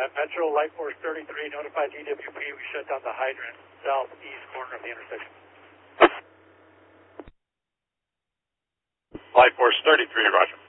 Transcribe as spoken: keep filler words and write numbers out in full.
Metro, Light Force thirty-three, notified D W P. We shut down the hydrant southeast corner of the intersection. Light Force thirty-three, roger.